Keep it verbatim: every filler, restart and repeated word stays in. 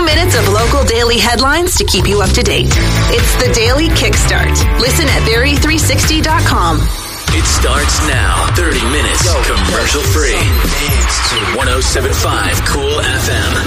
minutes of local daily headlines to keep you up to date. It's the Daily Kickstart. Listen at Barrie three sixty dot com. It starts now. thirty minutes commercial free. one oh seven point five Cool F M.